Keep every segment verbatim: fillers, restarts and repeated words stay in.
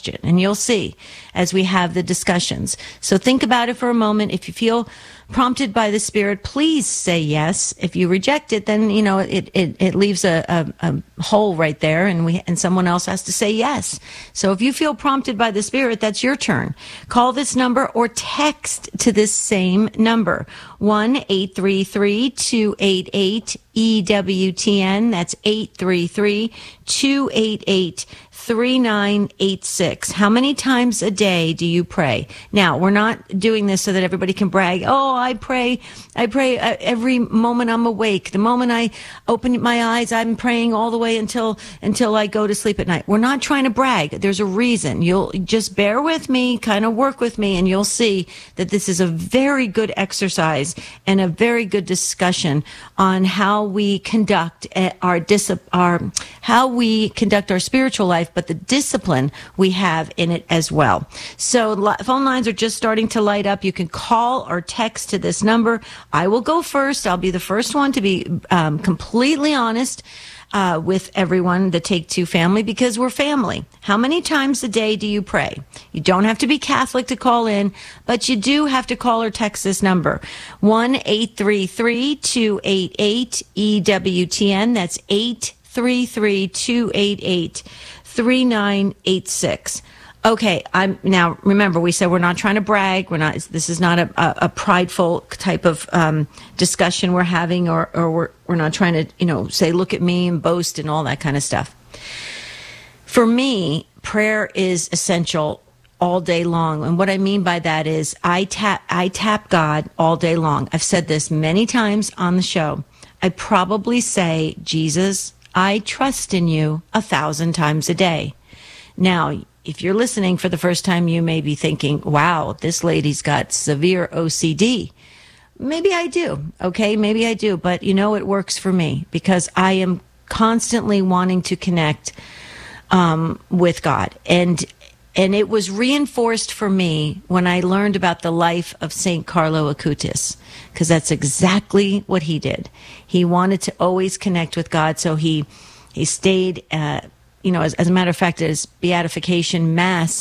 question, and you'll see as we have the discussions. So think about it for a moment. If you feel prompted by the Spirit, please say yes. If you reject it, then, you know, it, it, it leaves a, a, a hole right there, and we and someone else has to say yes. So if you feel prompted by the Spirit, that's your turn. Call this number or text to this same number, one eight three three, two eight eight, E W T N. That's eight three three, two eight eight, three nine eight six. How many times a day do you pray? Now, we're not doing this so that everybody can brag. Oh, I pray. I pray uh, every moment I'm awake. The moment I open my eyes, I'm praying all the way until until I go to sleep at night. We're not trying to brag. There's a reason. You'll just bear with me, kind of work with me, and you'll see that this is a very good exercise and a very good discussion on how we conduct our dis- our how we conduct our spiritual life, but the discipline we have in it as well. So li- phone lines are just starting to light up. You can call or text to this number. I will go first. I'll be the first one to be um, completely honest uh, with everyone, the Take Two family, because we're family. How many times a day do you pray? You don't have to be Catholic to call in, but you do have to call or text this number, one eight three three, two eight eight, E W T N. That's eight three three, two eight eight, three nine eight six. Okay, I'm now. Remember, we said we're not trying to brag. We're not. This is not a, a, a prideful type of um, discussion we're having, or or we're we're not trying to, you know, say look at me and boast and all that kind of stuff. For me, prayer is essential all day long, and what I mean by that is I tap I tap God all day long. I've said this many times on the show. I probably say, Jesus, I trust in you a thousand times a day. Now, if you're listening for the first time, you may be thinking, wow, this lady's got severe O C D. Maybe I do. Okay, maybe I do. But, you know, it works for me because I am constantly wanting to connect um, with God. And and it was reinforced for me when I learned about the life of Saint Carlo Acutis, because that's exactly what he did. He wanted to always connect with God, so he he stayed uh You know, as, as a matter of fact, at his beatification mass,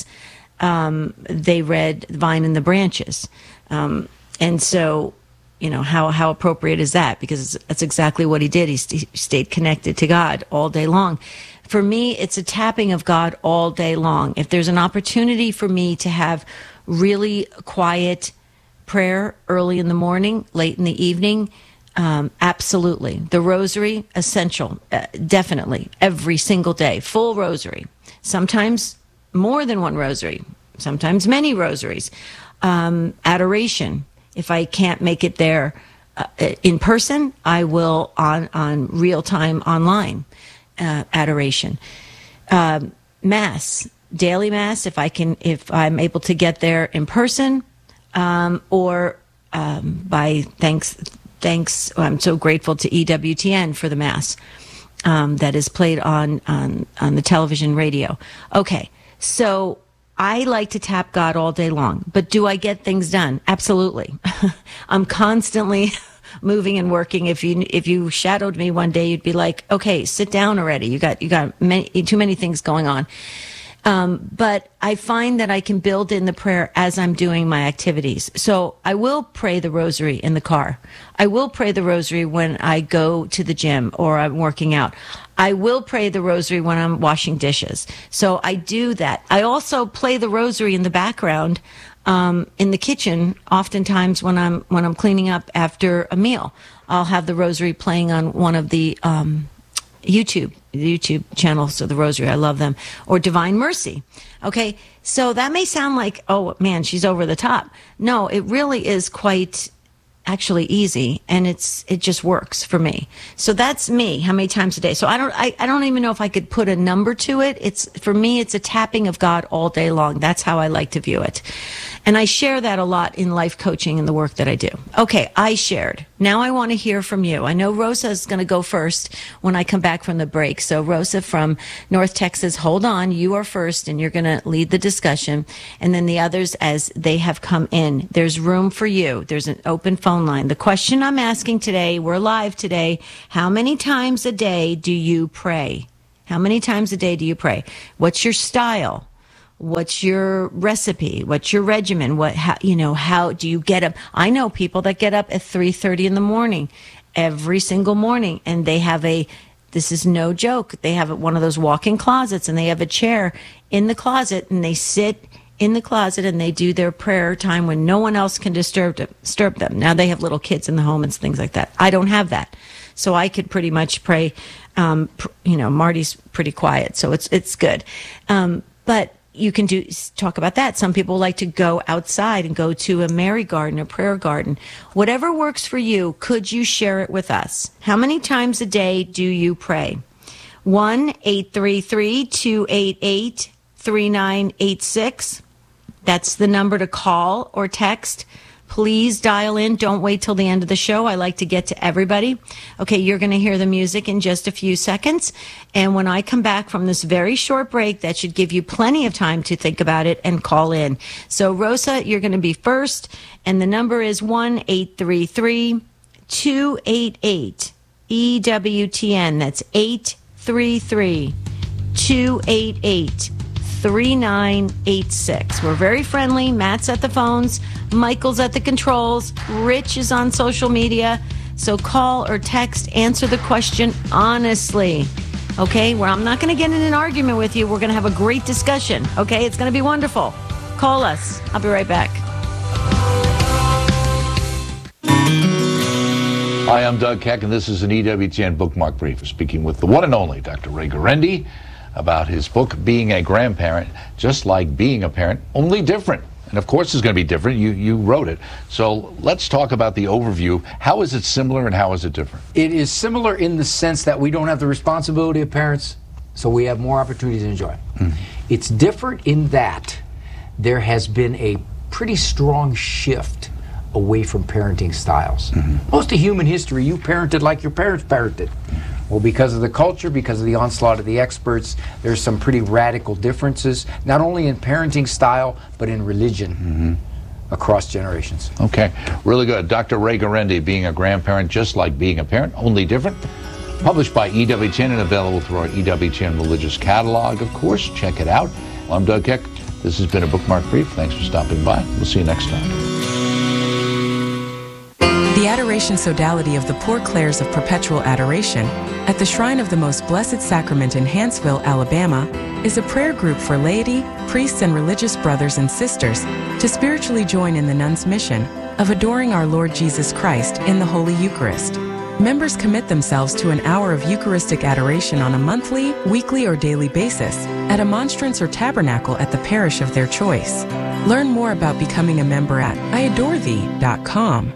um, they read Vine and the Branches. Um, and so, you know, how, how appropriate is that? Because that's exactly what he did. He, st- he stayed connected to God all day long. For me, it's a tapping of God all day long. If there's an opportunity for me to have really quiet prayer early in the morning, late in the evening, Um, absolutely. The rosary, essential, uh, definitely, every single day, full rosary. Sometimes more than one rosary, sometimes many rosaries. Um, adoration, if I can't make it there uh, in person, I will on, on real time online uh, adoration. Um, mass, daily mass, if I can, if I'm able to get there in person, um, or um, by thanks. Thanks. I'm so grateful to E W T N for the Mass um, that is played on, on, on the television radio. Okay, so I like to tap God all day long, but do I get things done? Absolutely. I'm constantly moving and working. If you if you shadowed me one day, you'd be like, okay, sit down already. You got you got many, too many things going on. Um, but I find that I can build in the prayer as I'm doing my activities. So I will pray the rosary in the car. I will pray the rosary when I go to the gym or I'm working out. I will pray the rosary when I'm washing dishes. So I do that. I also play the rosary in the background um, in the kitchen. Oftentimes when I'm when I'm cleaning up after a meal, I'll have the rosary playing on one of the um, YouTube, the YouTube channels of the Rosary. I love them. Or Divine Mercy. Okay, so that may sound like, oh man, she's over the top. No, it really is quite actually easy, and it's it just works for me. So that's me. How many times a day? So I don't I, I don't even know if I could put a number to it. It's for me, it's a tapping of God all day long. That's how I like to view it. And I share that a lot in life coaching and the work that I do. Okay, I shared. Now I want to hear from you. I know Rosa is going to go first when I come back from the break. So Rosa from North Texas, hold on. You are first, and you're going to lead the discussion. And then the others as they have come in. There's room for you. There's an open phone line. The question I'm asking today, we're live today, how many times a day do you pray? How many times a day do you pray? What's your style? What's your recipe? What's your regimen? What, how, you know, how do you get up? I know people that get up at three thirty in the morning, every single morning, and they have a, this is no joke, they have one of those walk-in closets, and they have a chair in the closet, and they sit in the closet and they do their prayer time when no one else can disturb them, disturb them. Now they have little kids in the home and things like that. I don't have that. So I could pretty much pray, um, pr- you know, Marty's pretty quiet, so it's, it's good. Um, but you can do talk about that. Some people like to go outside and go to a Mary garden, a prayer garden. Whatever works for you, could you share it with us? How many times a day do you pray? one eight three three, two eight eight, three nine eight six. That's the number to call or text. Please dial in. Don't wait till the end of the show. I like to get to everybody. Okay, you're going to hear the music in just a few seconds. And when I come back from this very short break, that should give you plenty of time to think about it and call in. So, Rosa, you're going to be first. And the number is one eight three three, two eight eight, E W T N. That's eight three three, two eight eight, three nine eight six. We're very friendly. Matt's at the phones. Michael's at the controls. Rich is on social media. So call or text, answer the question honestly. Okay? Well, I'm not going to get in an argument with you. We're going to have a great discussion. Okay? It's going to be wonderful. Call us. I'll be right back. Hi, I'm Doug Keck, and this is an E W T N Bookmark Brief. We're speaking with the one and only Doctor Ray Guarendi about his book, Being a Grandparent, Just Like Being a Parent, Only Different. And of course it's going to be different. You you wrote it. So let's talk about the overview. How is it similar and how is it different? It is similar in the sense that we don't have the responsibility of parents, so we have more opportunities to enjoy. Mm-hmm. It's different in that there has been a pretty strong shift away from parenting styles. Mm-hmm. Most of human history, you parented like your parents parented. Well, because of the culture, because of the onslaught of the experts, there's some pretty radical differences, not only in parenting style, but in religion mm-hmm. across generations. Okay, really good. Doctor Ray Guarendi, Being a Grandparent, Just Like Being a Parent, Only Different. Published by E W T N and available through our E W T N Religious Catalog, of course. Check it out. I'm Doug Keck. This has been a Bookmark Brief. Thanks for stopping by. We'll see you next time. The Adoration Sodality of the Poor Clares of Perpetual Adoration at the Shrine of the Most Blessed Sacrament in Hanceville, Alabama, is a prayer group for laity, priests, and religious brothers and sisters to spiritually join in the nuns' mission of adoring our Lord Jesus Christ in the Holy Eucharist. Members commit themselves to an hour of Eucharistic adoration on a monthly, weekly, or daily basis at a monstrance or tabernacle at the parish of their choice. Learn more about becoming a member at I adore thee dot com.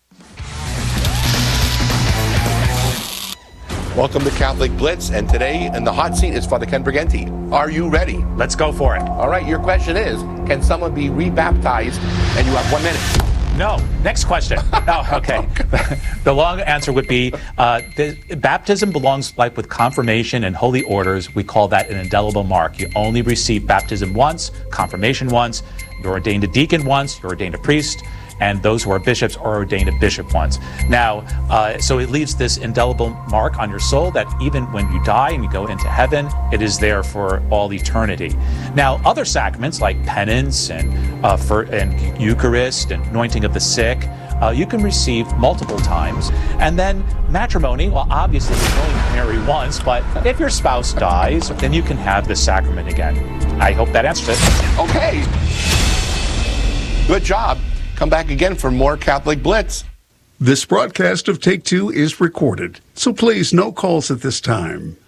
Welcome to Catholic Blitz, and today in the hot seat is Father Ken Briganti. Are you ready? Let's go for it. All right, your question is, can someone be rebaptized? And you have one minute. No. Next question. Oh, okay. The long answer would be, uh, the, baptism belongs like with confirmation and holy orders. We call that an indelible mark. You only receive baptism once, confirmation once, you're ordained a deacon once, you're ordained a priest, and those who are bishops are ordained a bishop once. Now, uh, so it leaves this indelible mark on your soul that even when you die and you go into heaven, it is there for all eternity. Now, other sacraments like penance and uh, for and Eucharist and anointing of the sick, uh, you can receive multiple times. And then matrimony, well, obviously you can only marry once, but if your spouse dies, then you can have the sacrament again. I hope that answers it. Okay. Good job. Come back again for more Catholic Blitz. This broadcast of Take Two is recorded, so please, no calls at this time.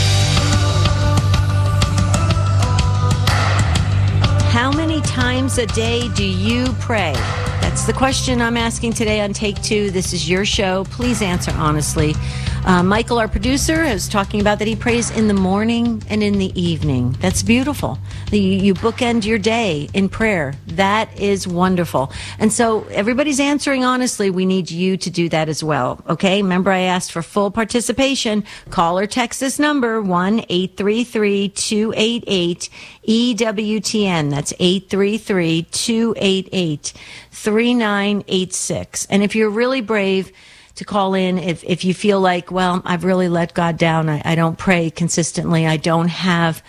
How many times a day do you pray? That's the question I'm asking today on Take Two. This is your show. Please answer honestly. Uh, Michael, our producer, is talking about that he prays in the morning and in the evening. That's beautiful. You, you bookend your day in prayer. That is wonderful. And so everybody's answering honestly. We need you to do that as well. Okay? Remember, I asked for full participation. Call or text this number, one eight three three, two eight eight, E W T N. That's eight three three, two eight eight, three nine eight six. And if you're really brave to call in, if, if you feel like, well, I've really let God down, I, I don't pray consistently, I don't have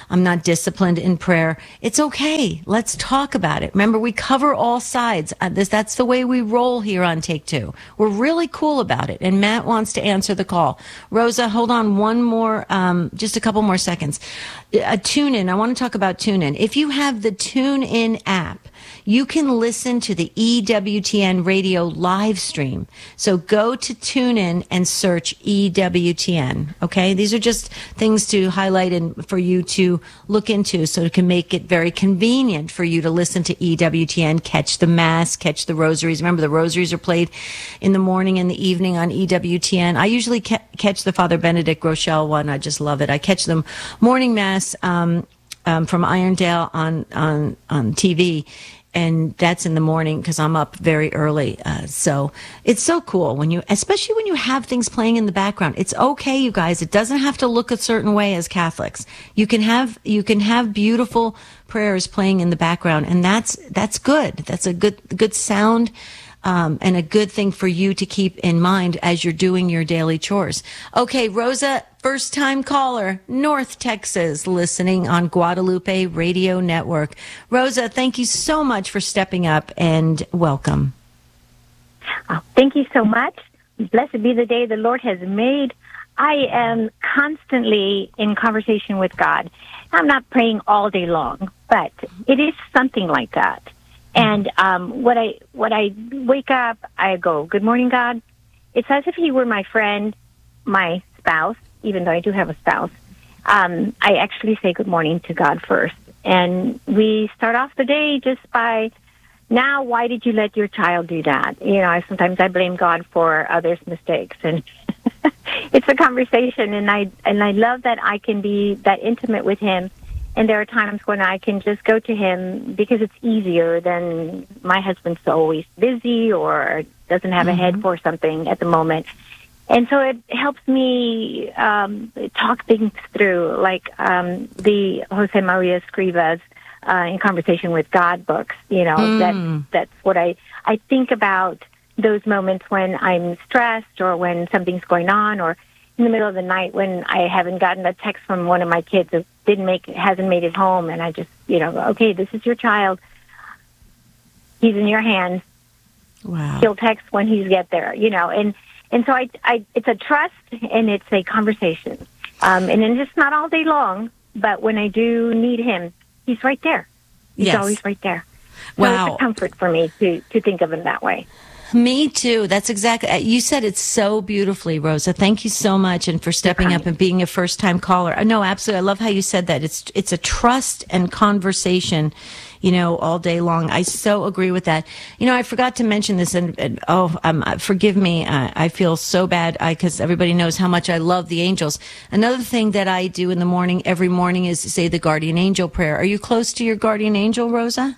I'm not disciplined in prayer. It's okay. Let's talk about it. Remember, we cover all sides. Uh, this, that's the way we roll here on Take Two. We're really cool about it. And Matt wants to answer the call. Rosa, hold on one more, um, just a couple more seconds. A TuneIn. I want to talk about TuneIn. If you have the TuneIn app, you can listen to the E W T N radio live stream. So go to TuneIn and search E W T N. Okay, these are just things to highlight and for you to look into, so it can make it very convenient for you to listen to E W T N, catch the Mass, catch the rosaries. Remember, the rosaries are played in the morning and the evening on E W T N. I usually ca- catch the Father Benedict Rochelle one. I just love it. I catch them morning Mass um, um, from Irondale on on on T V. And that's in the morning because I'm up very early. Uh, so it's so cool when you, especially when you have things playing in the background. It's okay, you guys. It doesn't have to look a certain way as Catholics. You can have, you can have beautiful prayers playing in the background, and that's, that's good. That's a good, good sound. Um, and a good thing for you to keep in mind as you're doing your daily chores. Okay, Rosa, first time caller, North Texas, listening on Guadalupe Radio Network. Rosa, thank you so much for stepping up and welcome. Oh, thank you so much. Blessed be the day the Lord has made. I am constantly in conversation with God. I'm not praying all day long, but it is something like that. And um, what I what I wake up, I go, good morning, God. It's as if he were my friend, my spouse, even though I do have a spouse. Um, I actually say good morning to God first. And we start off the day just by, now, why did you let your child do that? You know, I, sometimes I blame God for others' mistakes. And it's a conversation, and I and I love that I can be that intimate with him. And there are times when I can just go to him because it's easier than my husband's always busy or doesn't have mm-hmm. a head for something at the moment. And so it helps me um, talk things through, like um, the Jose Maria Escriva's uh, In Conversation with God books. You know, mm. that that's what I, I think about those moments when I'm stressed or when something's going on, or in the middle of the night when I haven't gotten a text from one of my kids that didn't make, hasn't made it home, and I just, you know, okay, this is your child. He's in your hands. Wow. He'll text when he's get there, you know, and and so I, I it's a trust and it's a conversation, um, and then it's not all day long, but when I do need him, he's right there. He's yes. always right there. So wow. it's a comfort for me to to think of him that way. Me too. That's exactly, you said it so beautifully, Rosa. Thank you so much, and for stepping up and being a first-time caller. No, absolutely. I love how you said that. It's it's a trust and conversation, you know, all day long. I so agree with that. You know, I forgot to mention this, and, and oh, um, forgive me. Uh, I feel so bad because everybody knows how much I love the angels. Another thing that I do in the morning, every morning, is say the guardian angel prayer. Are you close to your guardian angel, Rosa?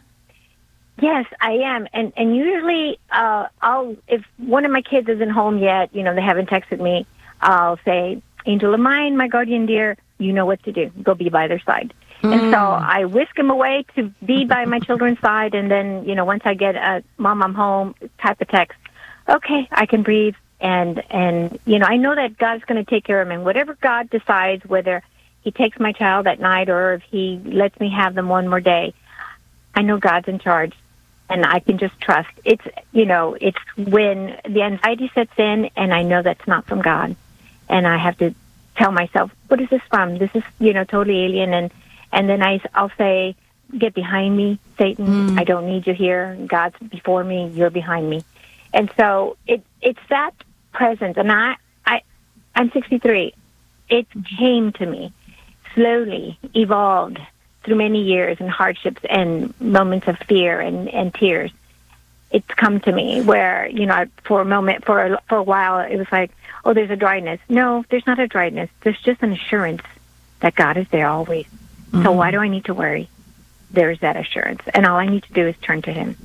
Yes, I am, and and usually, uh, I'll if one of my kids isn't home yet, you know, they haven't texted me, I'll say, "Angel of mine, my guardian dear, you know what to do. Go be by their side." Mm. And so I whisk them away to be by my children's side, and then, you know, once I get a "Mom, I'm home" type of text, okay, I can breathe, and and you know, I know that God's going to take care of them, and whatever God decides, whether He takes my child at night or if He lets me have them one more day, I know God's in charge. And I can just trust. It's, you know, it's when the anxiety sets in and I know that's not from God. And I have to tell myself, what is this from? This is, you know, totally alien. And, and then I, I'll say, get behind me, Satan. Mm. I don't need you here. God's before me. You're behind me. And so it, it's that presence. And I, I, I'm sixty-three. It came to me, slowly evolved through many years and hardships and moments of fear and, and tears. It's come to me where, you know, for a moment, for a, for a while, it was like, oh, there's a dryness. No, there's not a dryness. There's just an assurance that God is there always. Mm-hmm. So why do I need to worry? There's that assurance. And all I need to do is turn to Him.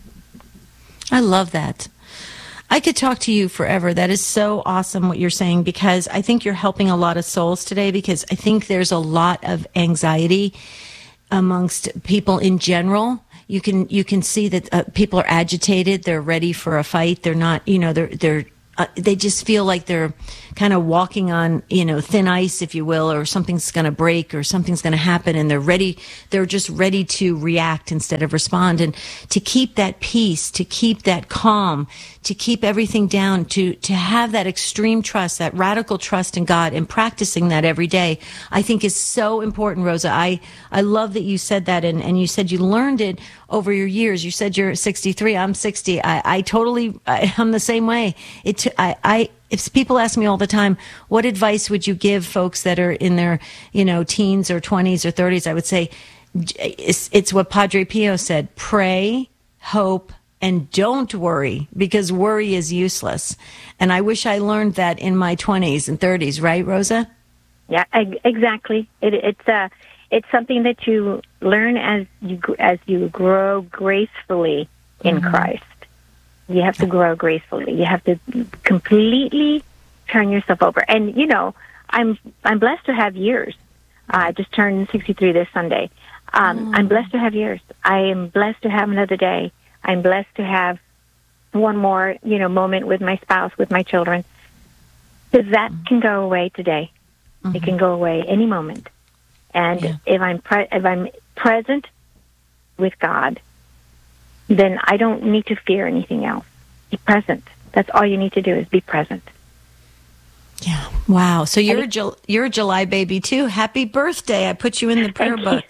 I love that. I could talk to you forever. That is so awesome what you're saying, because I think you're helping a lot of souls today, because I think there's a lot of anxiety amongst people in general. You can you can see that uh, people are agitated. They're ready for a fight. They're not, you know, they're they're uh, they just feel like they're kind of walking on, you know, thin ice, if you will, or something's going to break or something's going to happen, and they're ready. They're just ready to react instead of respond. And to keep that peace, to keep that calm, to keep everything down, to to have that extreme trust, that radical trust in God, and practicing that every day, I think is so important, Rosa. I I love that you said that, and and you said you learned it over your years. You said you're sixty-three. I'm sixty. I I totally I, I'm the same way. It I I. If people ask me all the time, what advice would you give folks that are in their, you know, teens or twenties or thirties? I would say it's, it's what Padre Pio said: pray, hope, and don't worry, because worry is useless. And I wish I learned that in my twenties and thirties, right, Rosa? Yeah, exactly. It, it's uh, it's something that you learn as you as you grow gracefully in mm-hmm. Christ. You have to grow gracefully. You have to completely turn yourself over. And you know, I'm I'm blessed to have years. Uh, I just turned sixty-three this Sunday. Um, mm. I'm blessed to have years. I am blessed to have another day. I'm blessed to have one more, you know, moment with my spouse, with my children. Because that mm. can go away today. Mm-hmm. It can go away any moment. And yeah. if I'm pre- if I'm present with God, then I don't need to fear anything else. Be present. That's all you need to do is be present. Yeah. Wow. So you're a Ju- you're a July baby too. Happy birthday! I put you in the prayer book.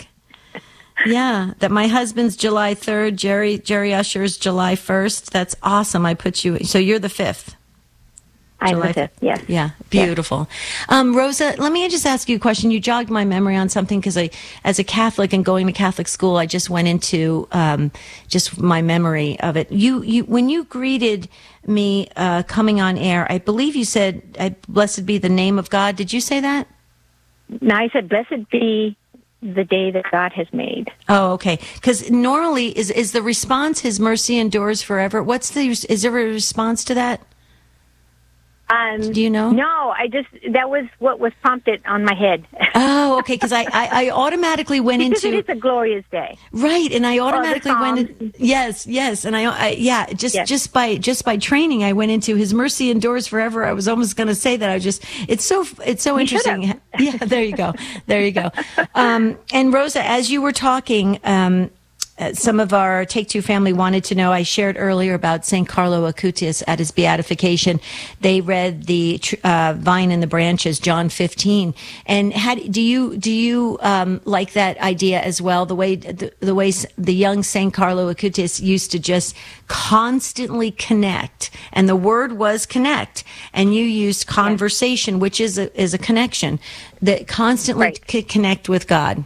Yeah. That my husband's July third. Jerry Jerry Usher's July first. That's awesome. I put you. So you're the fifth. I'm July the fifth. Yes. Yeah. Beautiful. Yes. Um, Rosa, let me just ask you a question. You jogged my memory on something, because I, as a Catholic and going to Catholic school, I just went into um, just my memory of it. You, you, when you greeted me uh, coming on air, I believe you said, I, "Blessed be the name of God." Did you say that? No, I said, "Blessed be the day that God has made." Oh, okay. Because normally, is is the response, "His mercy endures forever"? What's the? Is there a response to that? Um, Do you know? No, I just, that was what was prompted on my head. Oh, okay, because I, I, I automatically went because into... Because it is a glorious day. Right, and I automatically oh, went in, yes, yes, and I, I yeah, just yes. just by just by training, I went into "His mercy endures forever." I was almost going to say that. I just, it's so it's so you interesting. Yeah, there you go, there you go. Um, and Rosa, as you were talking, um, Uh, some of our Take Two family wanted to know, I shared earlier about Saint Carlo Acutis at his beatification. They read the uh, Vine and the Branches, John fifteen. And had, do you do you um, like that idea as well? The way the, the way the young Saint Carlo Acutis used to just constantly connect, and the word was connect, and you used conversation, yeah. which is a, is a connection, that constantly right. c- connect with God.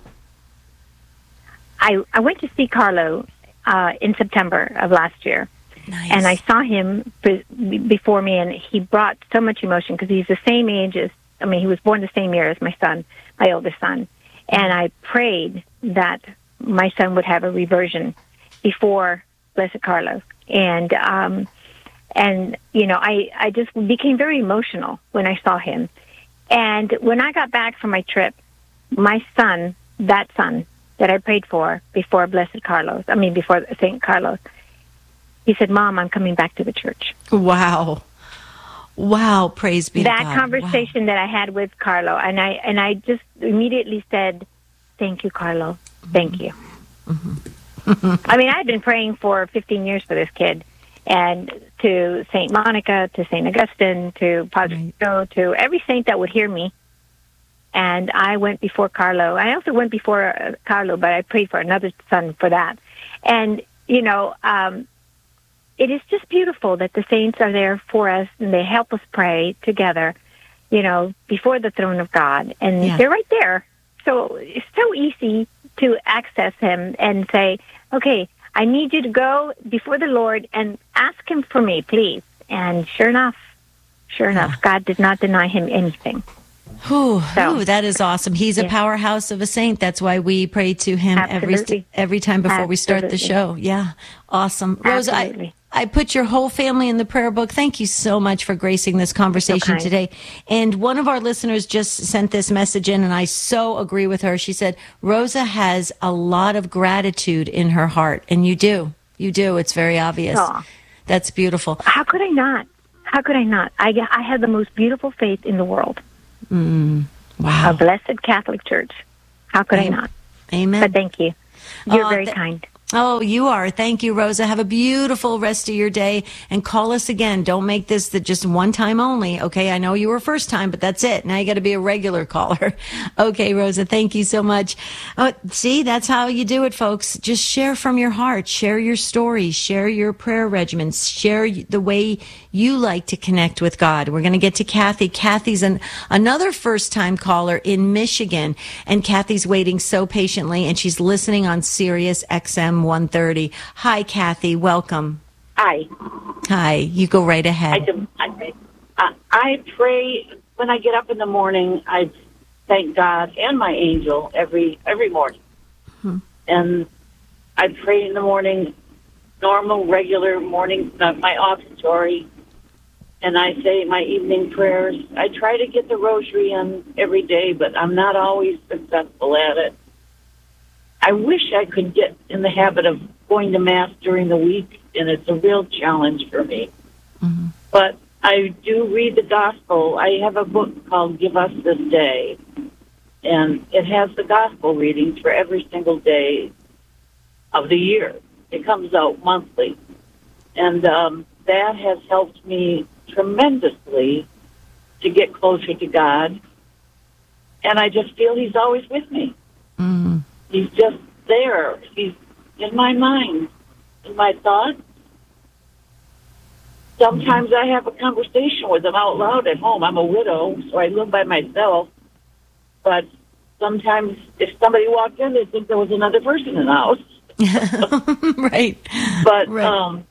I, I went to see Carlo uh, in September of last year, nice. And I saw him b- before me, and he brought so much emotion because he's the same age as, I mean, he was born the same year as my son, my oldest son, and I prayed that my son would have a reversion before Blessed Carlo, and um, and you know, I, I just became very emotional when I saw him, and when I got back from my trip, my son, that son, that I prayed for before Blessed Carlos, I mean, before Saint Carlos, he said, "Mom, I'm coming back to the church." Wow. Wow. Praise be to God. That conversation wow. that I had with Carlo, and I and I just immediately said, "Thank you, Carlo. Thank you." Mm-hmm. I mean, I've been praying for fifteen years for this kid, and to Saint Monica, to Saint Augustine, to Padre Pio, right. to every saint that would hear me. And I went before Carlo. I also went before uh, Carlo, but I prayed for another son for that. And, you know, um, it is just beautiful that the saints are there for us, and they help us pray together, you know, before the throne of God. And yeah. they're right there. So it's so easy to access him and say, "Okay, I need you to go before the Lord and ask him for me, please." And sure enough, sure enough, yeah. God did not deny him anything. Ooh, so, ooh, that is awesome. He's a yeah. powerhouse of a saint. That's why we pray to him every st- every time before Absolutely. we start the show. Yeah, awesome. Rosa, I, I put your whole family in the prayer book. Thank you so much for gracing this conversation okay. today. And one of our listeners just sent this message in, and I so agree with her. She said, "Rosa has a lot of gratitude in her heart." And you do. You do. It's very obvious. Aww. That's beautiful. How could I not? How could I not? I, I have the most beautiful faith in the world. Mm, wow. A blessed Catholic Church. How could Amen. I not? Amen. But thank you. You're Oh, very th- kind. Oh, you are. Thank you, Rosa. Have a beautiful rest of your day and call us again. Don't make this the just one time only. Okay. I know you were first time, but that's it. Now you got to be a regular caller. Okay, Rosa. Thank you so much. Oh, see, that's how you do it, folks. Just share from your heart, share your stories, share your prayer regimens, share the way you like to connect with God. We're going to get to Kathy. Kathy's an, another first time caller in Michigan, and Kathy's waiting so patiently, and she's listening on Sirius X M one thirty. Hi, Kathy. Welcome. Hi. Hi. You go right ahead. I, do, I, I, I pray when I get up in the morning. I thank God and my angel every every morning, Hmm. and I pray in the morning, normal, regular morning, uh, my offertory, and I say my evening prayers. I try to get the rosary in every day, but I'm not always successful at it. I wish I could get in the habit of going to Mass during the week, and it's a real challenge for me. Mm-hmm. But I do read the Gospel. I have a book called Give Us This Day, and it has the Gospel readings for every single day of the year. It comes out monthly, and um, that has helped me tremendously to get closer to God, and I just feel He's always with me. Mm-hmm. He's just there. He's in my mind, in my thoughts. Sometimes I have a conversation with him out loud at home. I'm a widow, so I live by myself. But sometimes if somebody walked in, they'd think there was another person in the house. Right. But right. um,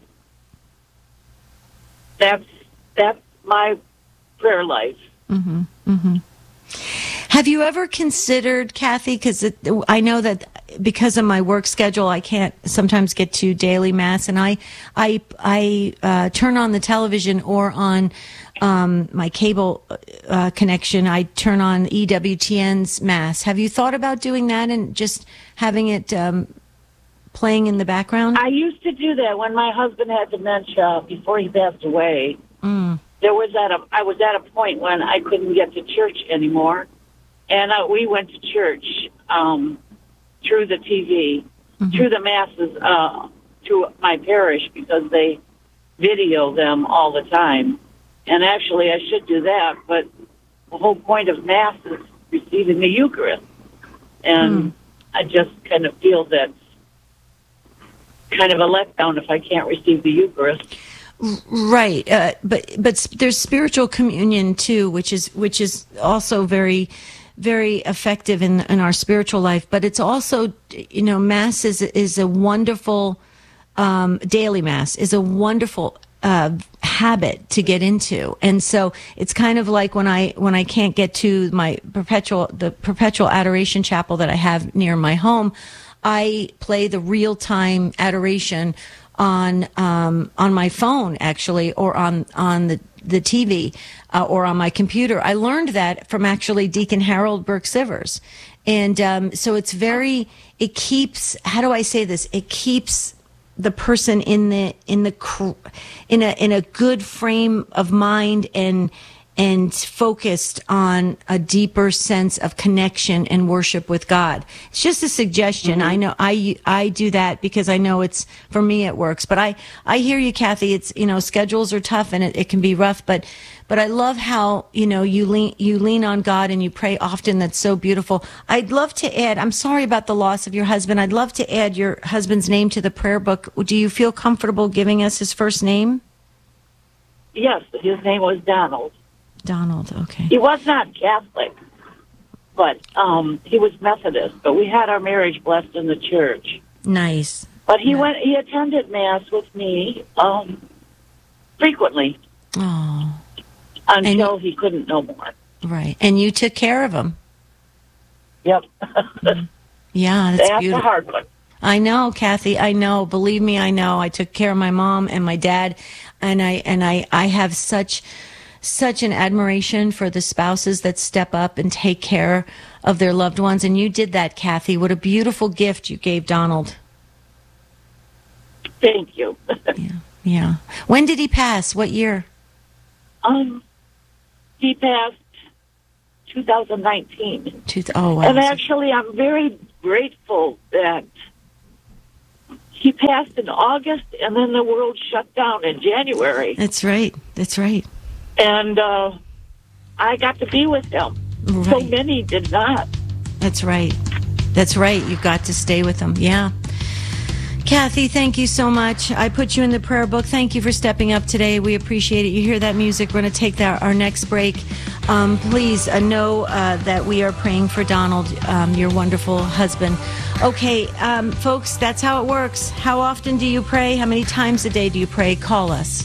that's that's my prayer life. Mm-hmm. Mm-hmm. Have you ever considered, Kathy, because I know that because of my work schedule, I can't sometimes get to daily Mass, and I I, I uh, turn on the television or on um, my cable uh, connection, I turn on E W T N's Mass. Have you thought about doing that and just having it um, playing in the background? I used to do that when my husband had dementia before he passed away. Mm. There was at a I was at a point when I couldn't get to church anymore. And uh, we went to church um, through the T V, mm-hmm. through the masses, uh, to my parish because they video them all the time. And actually, I should do that, but the whole point of Mass is receiving the Eucharist. And mm. I just kind of feel that kind of a letdown if I can't receive the Eucharist. Right, uh, but but there's spiritual communion too, which is which is also very. very effective in in our spiritual life, but it's also, you know, Mass is is a wonderful um, daily Mass is a wonderful uh, habit to get into, and so it's kind of like when I when I can't get to my perpetual the perpetual adoration chapel that I have near my home, I play the real time adoration on um, on my phone actually, or on on the the T V uh, or on my computer. I learned that from actually Deacon Harold Burke-Sivers. And um, so it's very, it keeps, how do I say this? It keeps the person in the, in the, in a, in a good frame of mind and, and focused on a deeper sense of connection and worship with God. It's just a suggestion. Mm-hmm. I know I, I do that because I know it's, for me, it works. But I, I hear you, Kathy. It's, you know, schedules are tough and it, it can be rough, but, but I love how, you know, you lean, you lean on God and you pray often. That's so beautiful. I'd love to add, I'm sorry about the loss of your husband. I'd love to add your husband's name to the prayer book. Do you feel comfortable giving us his first name? Yes, his name was Donald. Donald, okay. He was not Catholic, but um, he was Methodist. But we had our marriage blessed in the church. Nice. But he yeah. went. He attended Mass with me um, frequently. Oh. Until he couldn't no more. Right, and you took care of him. Yep. Yeah, that's, that's beautiful. a hard one. I know, Kathy. I know. Believe me, I know. I took care of my mom and my dad, and I and I I have such. such an admiration for the spouses that step up and take care of their loved ones. And you did that, Kathy. What a beautiful gift you gave Donald. Thank you. yeah. Yeah. When did he pass? What year? Um, he passed two thousand nineteen. Two, oh, wow. And actually, I'm very grateful that he passed in August, and then the world shut down in January. That's right. That's right. And uh, I got to be with him. Right. So many did not. That's right. That's right. You got to stay with him. Yeah. Kathy, thank you so much. I put you in the prayer book. Thank you for stepping up today. We appreciate it. You hear that music. We're going to take that, our next break. Um, please uh, know uh, that we are praying for Donald, um, your wonderful husband. Okay, um, folks, that's how it works. How often do you pray? How many times a day do you pray? Call us.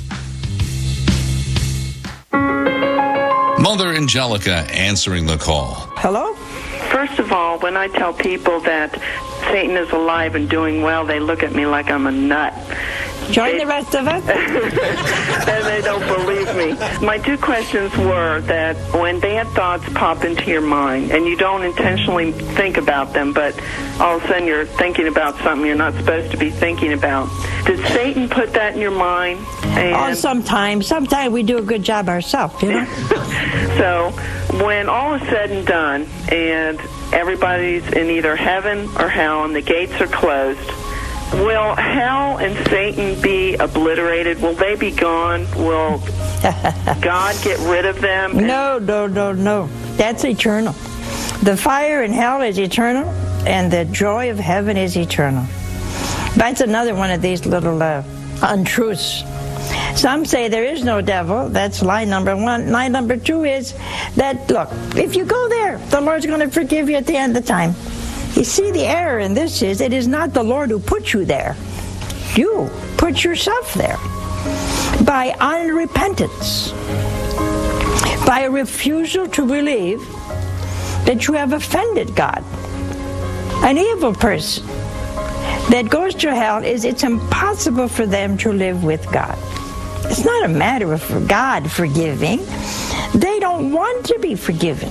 Mother Angelica answering the call. Hello? First of all, when I tell people that Satan is alive and doing well, they look at me like I'm a nut. Join they, the rest of us. And they don't believe me. My two questions were that when bad thoughts pop into your mind, and you don't intentionally think about them, but all of a sudden you're thinking about something you're not supposed to be thinking about, did Satan put that in your mind? And oh, sometimes. Sometimes we do a good job ourselves, you know? So when all is said and done, and everybody's in either heaven or hell, and the gates are closed, will hell and Satan be obliterated? Will they be gone? Will God get rid of them? No, no, no, no. That's eternal. The fire in hell is eternal, and the joy of heaven is eternal. That's another one of these little uh, untruths. Some say there is no devil. That's lie number one. Lie number two is that, look, if you go there, the Lord's going to forgive you at the end of the time. You see, the error in this is it is not the Lord who put you there. You put yourself there by unrepentance, by a refusal to believe that you have offended God. An evil person that goes to hell is it's impossible for them to live with God. It's not a matter of God forgiving. They don't want to be forgiven.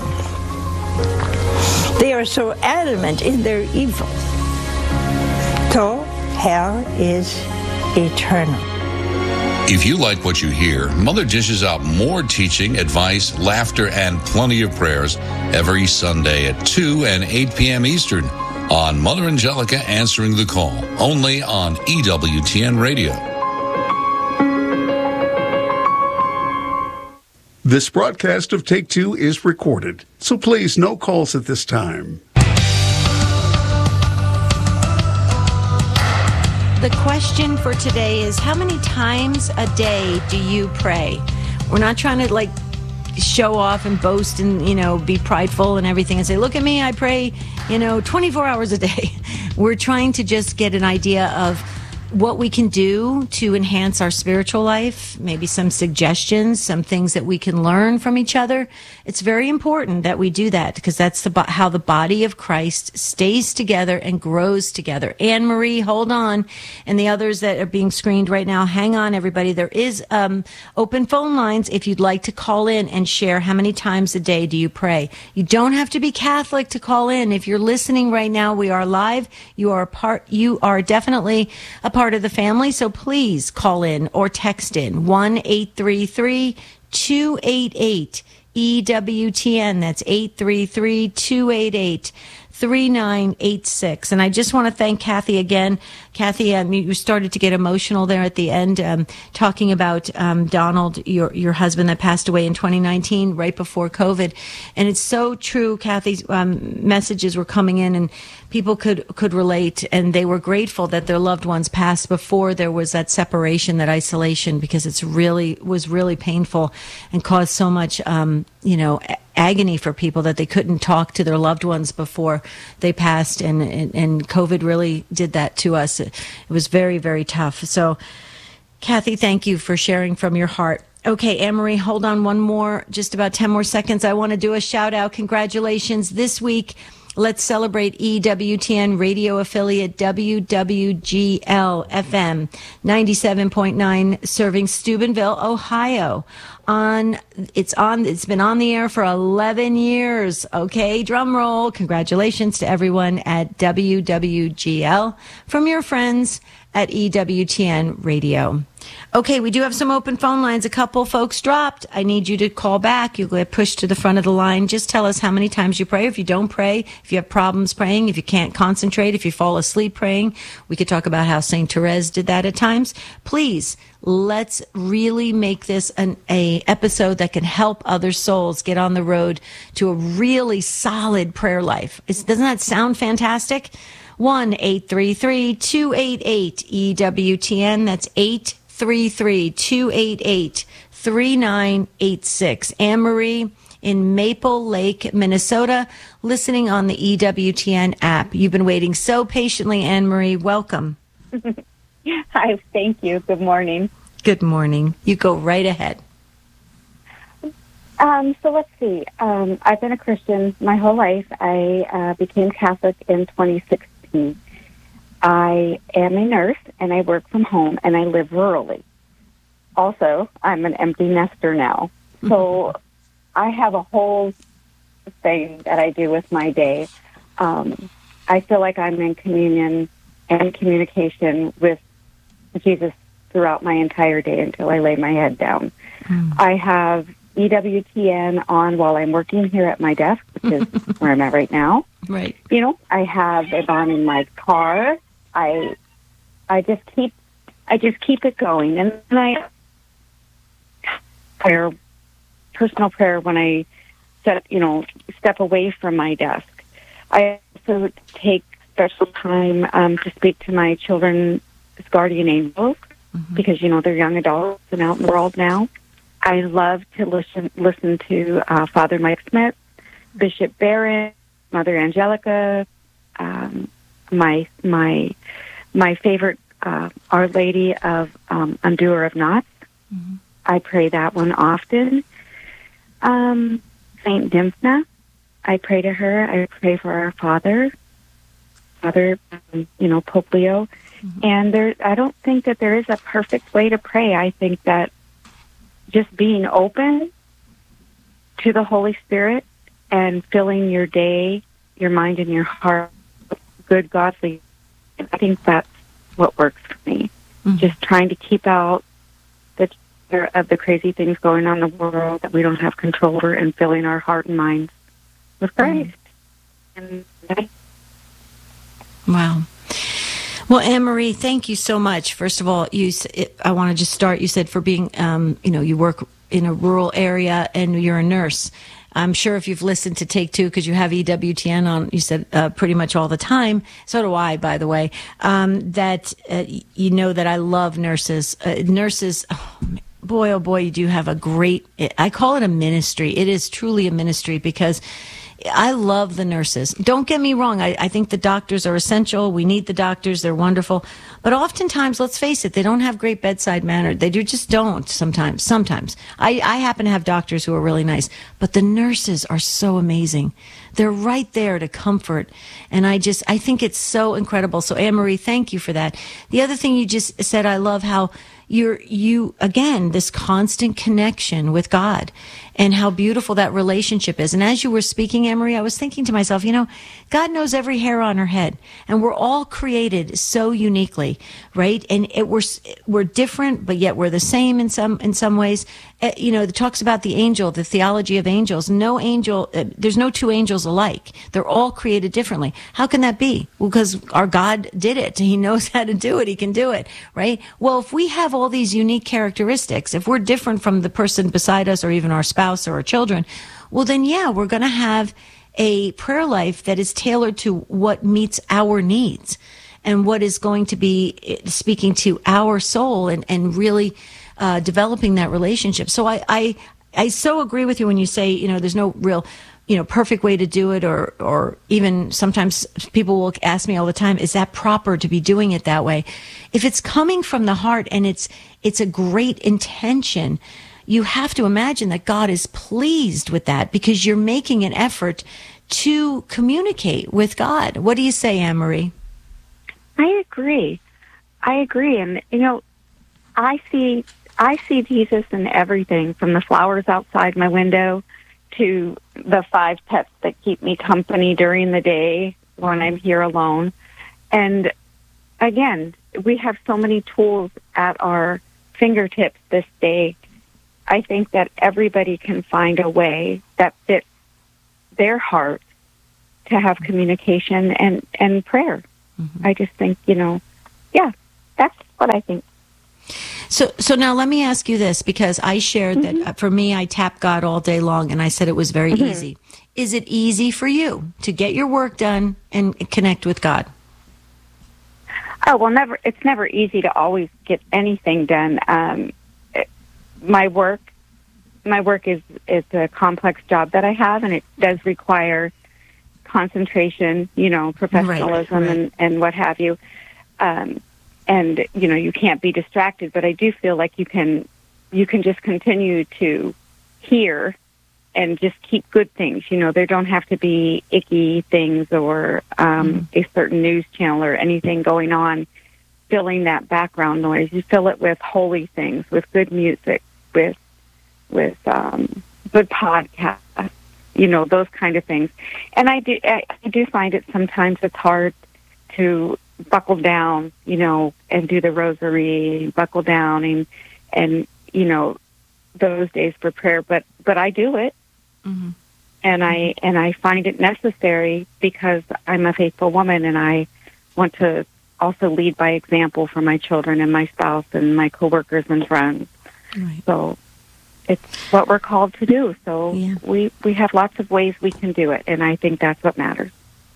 They are so adamant in their evil. So hell is eternal. If you like what you hear, Mother dishes out more teaching, advice, laughter, and plenty of prayers every Sunday at two and eight p.m. Eastern on Mother Angelica Answering the Call, only on E W T N Radio. This broadcast of Take Two is recorded, so please no calls at this time. The question for today is, how many times a day do you pray? We're not trying to like show off and boast and, you know, be prideful and everything and say, look at me, I pray, you know, twenty-four hours a day. We're trying to just get an idea of what we can do to enhance our spiritual life, maybe some suggestions, some things that we can learn from each other. It's very important that we do that because that's the, how the body of Christ stays together and grows together. Anne Marie, hold on. And the others that are being screened right now, hang on, everybody. There is um, open phone lines if you'd like to call in and share how many times a day do you pray. You don't have to be Catholic to call in. If you're listening right now, we are live. You are a part, you are definitely a part of the family, so please call in or text in one eight three three two eight eight E W T N. That's eight three three two eight eight three nine eight six. And I just want to thank Kathy again. Kathy, um, you started to get emotional there at the end, um, talking about um, Donald, your your husband that passed away in twenty nineteen, right before COVID. And it's so true. Kathy's um, messages were coming in, and people could could relate, and they were grateful that their loved ones passed before there was that separation, that isolation, because it's really was really painful and caused so much, um, you know, agony for people that they couldn't talk to their loved ones before they passed, and, and, and COVID really did that to us. It was very, very tough. So, Kathy, thank you for sharing from your heart. Okay, Anne-Marie, hold on one more, just about ten more seconds. I want to do a shout out. Congratulations this week. Let's celebrate E W T N radio affiliate W W G L F M ninety-seven point nine, serving Steubenville, Ohio. On it's on it's been on the air for eleven years. Okay, drum roll. Congratulations to everyone at W W G L from your friends at E W T N Radio. Okay, we do have some open phone lines. A couple folks dropped. I need you to call back. You'll get pushed to the front of the line. Just tell us how many times you pray. If you don't pray, if you have problems praying, if you can't concentrate, if you fall asleep praying. We could talk about how Saint Therese did that at times. Please, let's really make this an a episode that can help other souls get on the road to a really solid prayer life. Is, doesn't that sound fantastic? one eight three three two eight eight E W T N. That's eight three three two eight eight three nine eight six. Anne-Marie in Maple Lake, Minnesota, listening on the E W T N app. You've been waiting so patiently, Anne-Marie. Welcome. Hi, thank you. Good morning. Good morning. You go right ahead. Um, so let's see. Um, I've been a Christian my whole life. I uh, became Catholic in twenty sixteen. I am a nurse, and I work from home, and I live rurally. Also, I'm an empty nester now. So I have a whole thing that I do with my day. Um, I feel like I'm in communion and communication with Jesus throughout my entire day until I lay my head down. Mm. I have E W T N on while I'm working here at my desk, which is where I'm at right now. Right. You know, I have it on in my car. I, I just keep, I just keep it going, and then I prayer, personal prayer when I set, you know, step away from my desk. I also take special time um, to speak to my children's guardian angels mm-hmm. because you know they're young adults and out in the world now. I love to listen listen to uh, Father Mike Smith, Bishop Barron, Mother Angelica, um, my my my favorite uh, Our Lady of um, Undoer of Knots. Mm-hmm. I pray that one often. Um, Saint Dymphna, I pray to her. I pray for our Father, Father, um, you know, Pope Leo. Mm-hmm. And there, I don't think that there is a perfect way to pray. I think that just being open to the Holy Spirit and filling your day, your mind, and your heart with good, godly, I think that's what works for me. Mm-hmm. Just trying to keep out the of the crazy things going on in the world that we don't have control over, and filling our heart and minds with Christ. Mm-hmm. And that, wow. Well, Anne-Marie, thank you so much. First of all, you, I want to just start. You said for being, um, you know, you work in a rural area and you're a nurse. I'm sure if you've listened to Take Two, because you have E W T N on, you said uh, pretty much all the time. So do I, by the way. Um, that uh, you know that I love nurses. Uh, nurses. Oh, boy, oh boy, you do have a great. I call it a ministry. It is truly a ministry because I love the nurses. Don't get me wrong. I, I think the doctors are essential. We need the doctors. They're wonderful. But oftentimes, let's face it, they don't have great bedside manner. They do just don't sometimes. Sometimes. I, I happen to have doctors who are really nice. But the nurses are so amazing. They're right there to comfort. And I just, I think it's so incredible. So, Anne-Marie, thank you for that. The other thing you just said, I love how you're, you, again, this constant connection with God and how beautiful that relationship is. And as you were speaking, Anne-Marie, I was thinking to myself, you know, God knows every hair on her head, and we're all created so uniquely, right? And it, we're, we're different, but yet we're the same in some, in some ways. Uh, you know, it talks about the angel, the theology of angels. No angel, uh, there's no two angels alike. They're all created differently. How can that be? Well, because our God did it. He knows how to do it. He can do it, right? Well, if we have all these unique characteristics, if we're different from the person beside us or even our spouse or our children, well, then, yeah, we're going to have a prayer life that is tailored to what meets our needs and what is going to be speaking to our soul and, and really uh, developing that relationship. So I, I, I so agree with you when you say, you know, there's no real, you know, perfect way to do it, or, or even sometimes people will ask me all the time, is that proper to be doing it that way? If it's coming from the heart and it's, it's a great intention, you have to imagine that God is pleased with that because you're making an effort to communicate with God. What do you say, Anne-Marie? I agree. I agree. And, you know, I see, I see Jesus in everything, from the flowers outside my window to the five pets that keep me company during the day when I'm here alone. And again, we have so many tools at our fingertips this day. I think that everybody can find a way that fits their heart to have communication and, and prayer. Mm-hmm. I just think, you know, yeah, that's what I think. So, so now let me ask you this, because I shared Mm-hmm. that uh, for me, I tap God all day long, and I said it was very Mm-hmm. easy. Is it easy for you to get your work done and connect with God? Oh, well, never. It's never easy to always get anything done. Um, it, my work, my work is is a complex job that I have, and it does require concentration, you know, professionalism, right, right. and and what have you. Um, and you know, you can't be distracted. But I do feel like you can, you can just continue to hear and just keep good things. You know, there don't have to be icky things or um, mm. a certain news channel or anything going on filling that background noise. You fill it with holy things, with good music, with with um, good podcasts, you know, those kind of things. And I do, I, I do find it sometimes it's hard to buckle down, you know, and do the rosary, buckle down and, and you know, those days for prayer. But, but I do it. Mm-hmm. And I and I find it necessary because I'm a faithful woman, and I want to also lead by example for my children and my spouse and my coworkers and friends. Right. So it's what we're called to do. So yeah. we, we have lots of ways we can do it, and I think that's what matters.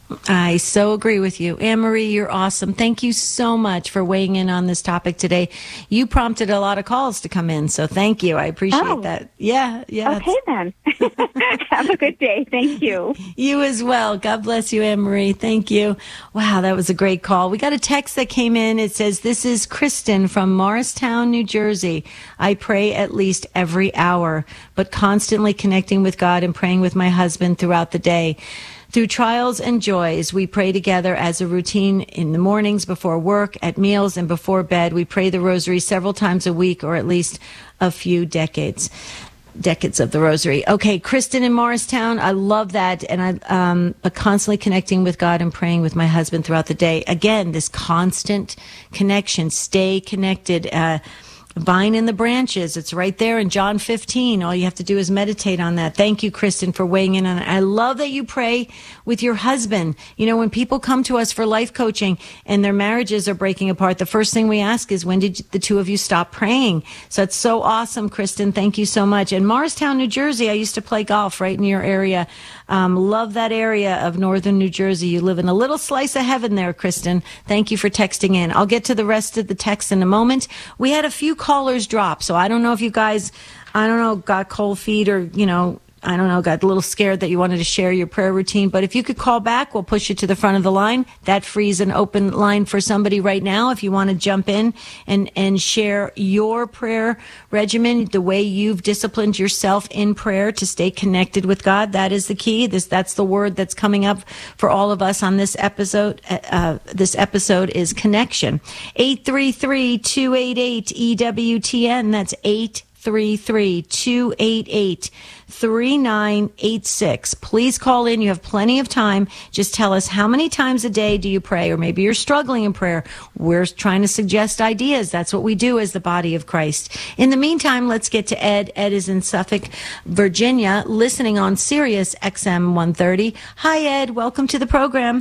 I so agree with you. Anne-Marie, you're awesome. Thank you so much for weighing in on this topic today. You prompted a lot of calls to come in, so thank you. I appreciate oh. that. Yeah, yeah. Okay, then. Have a good day. Thank you. You as well. God bless you, Anne-Marie. Thank you. Wow, that was a great call. We got a text that came in. It says, this is Kristen from Morristown, New Jersey. I pray at least every hour, but constantly connecting with God and praying with my husband throughout the day. Through trials and joys, we pray together as a routine in the mornings, before work, at meals, and before bed. We pray the rosary several times a week, or at least a few decades. Decades of the rosary. Okay, Kristen in Morristown, I love that. And I um constantly connecting with God and praying with my husband throughout the day. Again, this constant connection. Stay connected. Uh Vine in the branches. It's right there in John fifteen. All you have to do is meditate on that. Thank you, Kristen, for weighing in on it. I love that you pray with your husband. You know, when people come to us for life coaching and their marriages are breaking apart, the first thing we ask is, when did the two of you stop praying? So it's so awesome, Kristen. Thank you so much. And Morristown, New Jersey, I used to play golf right in your area. Um, love that area of northern New Jersey. You live in a little slice of heaven there, Kristen. Thank you for texting in. I'll get to the rest of the text in a moment. We had a few callers drop, so I don't know if you guys, I don't know, got cold feet or, you know, I don't know, got a little scared that you wanted to share your prayer routine. But if you could call back, we'll push you to the front of the line. That frees an open line for somebody right now if you want to jump in and, and share your prayer regimen, the way you've disciplined yourself in prayer to stay connected with God. That is the key. This, that's the word that's coming up for all of us on this episode. Uh, this episode is connection. eight three three, two eight eight, E W T N. That's eight three three, two eight eight, three nine eight six. Please call in. You have plenty of time. Just tell us, how many times a day do you pray? Or maybe you're struggling in prayer. We're trying to suggest ideas. That's what we do as the body of Christ. In the meantime, let's get to Ed. Ed is in Suffolk, Virginia, listening on Sirius X M one thirty. Hi, Ed. Welcome to the program.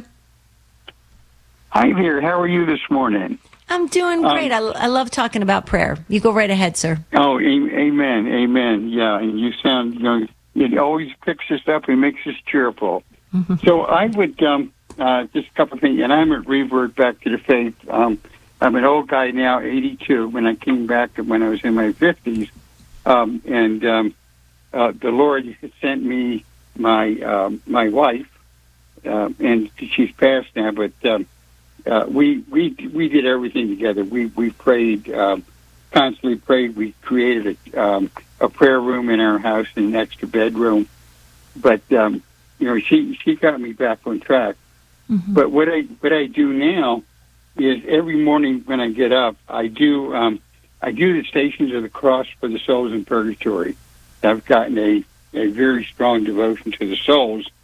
Hi there. How are you this morning? I'm doing great. Um, I, I love talking about prayer. You go right ahead, sir. Oh, amen, amen. Yeah, and you sound, you know, it always picks us up and makes us cheerful. Mm-hmm. So I would, um, uh, just a couple of things, and I'm a revert back to the faith. Um, I'm an old guy now, eighty-two, when I came back when I was in my fifties, um, and um, uh, the Lord sent me my um, my wife, uh, and she's passed now, but um, Uh, we we we did everything together. We we prayed, um, constantly prayed. We created a, um, a prayer room in our house and an extra bedroom. But um, you know, she she got me back on track. Mm-hmm. But what I what I do now is every morning when I get up, I do um, I do the Stations of the Cross for the Souls in Purgatory. I've gotten a a very strong devotion to the souls,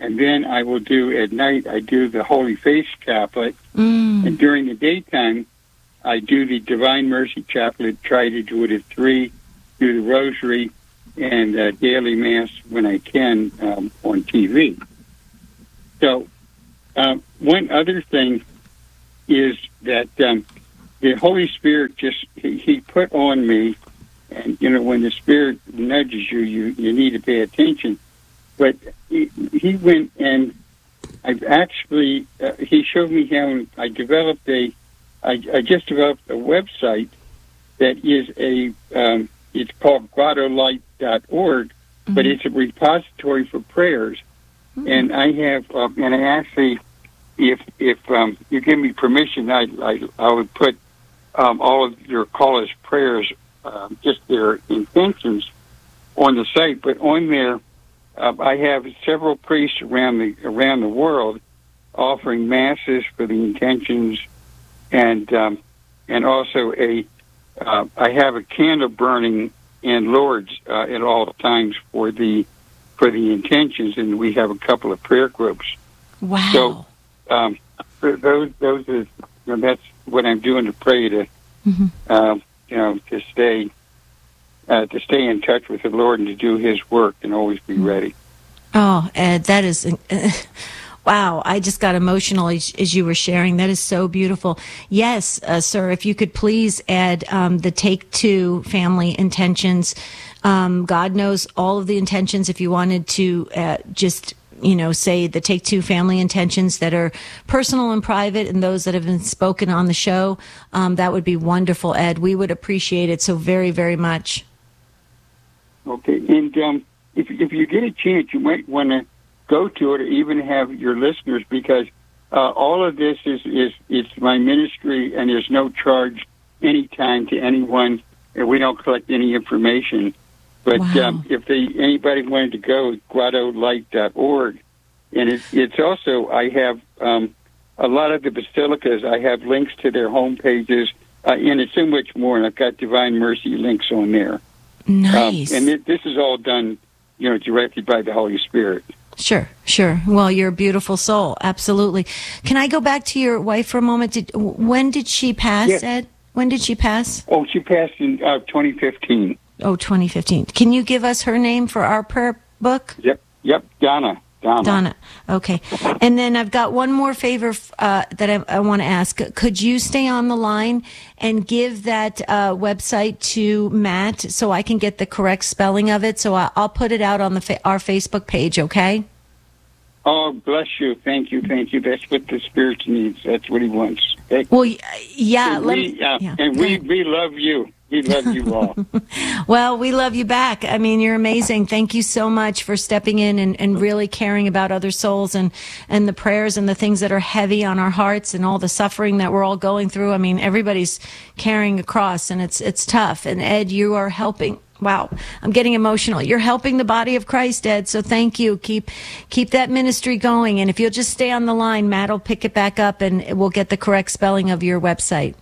and then I will do at night. I do the Holy Face Chaplet, Mm. and during the daytime, I do the Divine Mercy Chaplet. Try to do it at three. Do the Rosary and uh, daily Mass when I can um, on T V. So, uh, one other thing is that um, the Holy Spirit just he, he put on me, and you know when the Spirit nudges you, you you need to pay attention. But he, he went and I've actually uh, he showed me how I developed a I, I just developed a website that is a um, it's called grotto light dot org, mm-hmm. but it's a repository for prayers, mm-hmm. and I have uh, and I actually if if um, you give me permission, I I, I would put um, all of your callers' prayers, uh, just their intentions, on the site. But on there, uh, I have several priests around the around the world offering masses for the intentions, and um, and also a uh, I have a candle burning in Lourdes uh, at all times for the for the intentions, and we have a couple of prayer groups. Wow! So um, those those are you know, that's what I'm doing to pray to mm-hmm. uh, you know to stay uh, to stay in touch with the Lord and to do His work and always be ready. Oh, Ed, that is. Uh, Wow, I just got emotional as, as you were sharing. That is so beautiful. Yes, uh, sir, if you could please add um, the Take Two family intentions. Um, God knows all of the intentions. If you wanted to uh, just, you know, say the Take Two family intentions that are personal and private and those that have been spoken on the show, um, that would be wonderful, Ed. We would appreciate it so very, very much. Okay, and um, if, if you get a chance, you might want to go to it, or even have your listeners, because uh, all of this is, is it's my ministry, and there's no charge anytime to anyone, and we don't collect any information. But wow. um, if they anybody wanted to go, grotto light dot org, and it, it's also I have um, a lot of the basilicas. I have links to their home pages, uh, and it's so much more. And I've got Divine Mercy links on there. Nice. Um, and it, this is all done, you know, directed by the Holy Spirit. Sure, sure. Well, you're a beautiful soul. Absolutely. Can I go back to your wife for a moment? Did, when did she pass, yes. Ed? When did she pass? Oh, she passed in uh, twenty fifteen. Oh, twenty fifteen. Can you give us her name for our prayer book? Yep, yep, Donna. Donna. Donna. Okay. And then I've got one more favor uh, that I, I want to ask. Could you stay on the line and give that uh, website to Matt so I can get the correct spelling of it? So I, I'll put it out on the fa- our Facebook page, okay? Oh, bless you. Thank you. Thank you. That's what the Spirit needs. That's what He wants. Okay? Well, yeah. And let we, me, uh, yeah. and we, we love you. We love you all. Well, we love you back. I mean, you're amazing. Thank you so much for stepping in and, and really caring about other souls and, and the prayers and the things that are heavy on our hearts and all the suffering that we're all going through. I mean, everybody's carrying a cross, and it's it's tough. And Ed, you are helping. Wow, I'm getting emotional. You're helping the body of Christ, Ed. So thank you. Keep keep that ministry going. And if you'll just stay on the line, Matt will pick it back up, and we'll get the correct spelling of your website.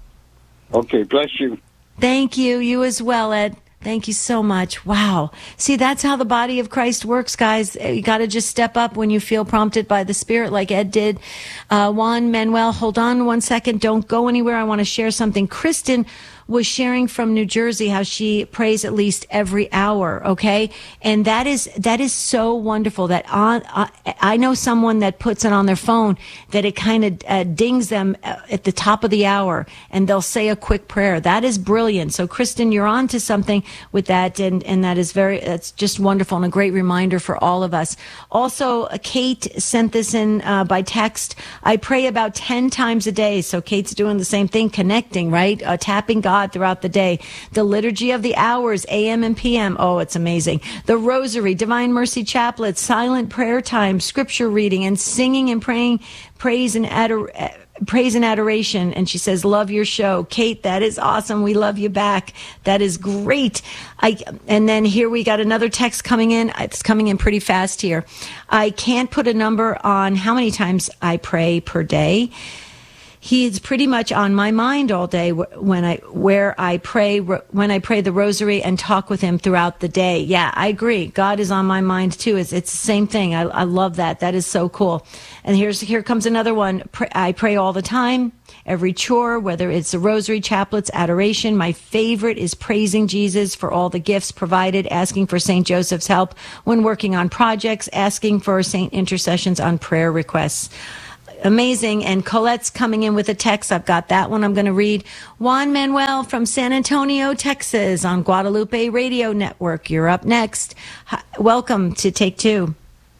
Okay, bless you. Thank you. You as well, Ed. Thank you so much. Wow. See, that's how the body of Christ works, guys. You got to just step up when you feel prompted by the Spirit, like Ed did. Uh, Juan Manuel, hold on one second. Don't go anywhere. I want to share something. Kristen was sharing from New Jersey how she prays at least every hour, okay? And that is that is so wonderful that on uh, I know someone that puts it on their phone that it kind of uh, dings them at the top of the hour, and they'll say a quick prayer. That is brilliant. So Kristen, you're on to something with that, and and that is very that's just wonderful and a great reminder for all of us. Also, uh, Kate sent this in uh, by text. I pray about ten times a day. So Kate's doing the same thing, connecting, right? Uh, tapping God throughout the day. The Liturgy of the Hours, A M and P M. Oh, it's amazing. The Rosary, Divine Mercy Chaplet, silent prayer time, scripture reading, and singing and praying praise and ador- praise and adoration. And she says, love your show. Kate, that is awesome. We love you back. That is great. I And then here we got another text coming in. It's coming in pretty fast here. I can't put a number on how many times I pray per day. he's pretty much on my mind all day when I where I pray when I pray the rosary and talk with him throughout the day. Yeah, I agree. God is on my mind too. It's it's the same thing. I, I love that. That is so cool. And here's here comes another one. I pray all the time, every chore, whether it's the rosary, chaplets, adoration. My favorite is praising Jesus for all the gifts provided, asking for Saint Joseph's help when working on projects, asking for Saint intercessions on prayer requests. Amazing. And Colette's coming in with a text. I've got that one I'm going to read. Juan Manuel from San Antonio, Texas on Guadalupe Radio Network. You're up next. Hi, welcome to Take Two.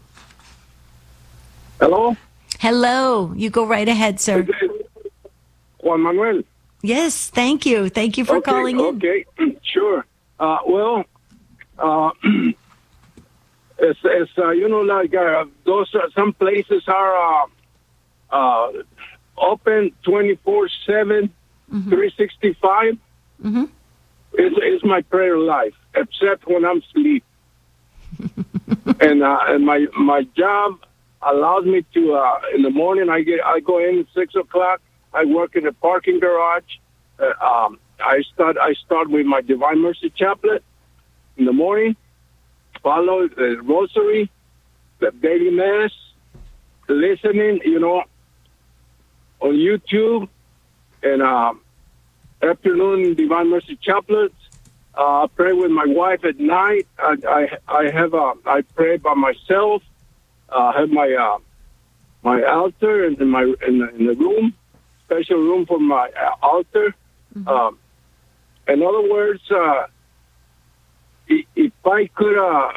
Hello? Hello. You go right ahead, sir. Juan Manuel. Yes, thank you. Thank you for okay, calling in. Okay, sure. Uh, well, uh, it's, it's uh, you know, like uh, those, uh, some places are... Uh, Uh, open twenty-four seven, mm-hmm. three sixty-five mm-hmm. is, is my prayer life, except when I'm asleep. and uh, and my my job allows me to, uh, in the morning, I get I go in at six o'clock. I work in a parking garage. Uh, um, I start I start with my Divine Mercy Chaplet in the morning, follow the Rosary, the daily Mass, listening, you know, on YouTube, and uh, afternoon Divine Mercy Chaplets. Uh, I pray with my wife at night. I I, I have a I pray by myself. Uh, I have my uh, my altar in my in the, in the room, special room for my uh, altar. Mm-hmm. Um, in other words, uh, if, if I could uh,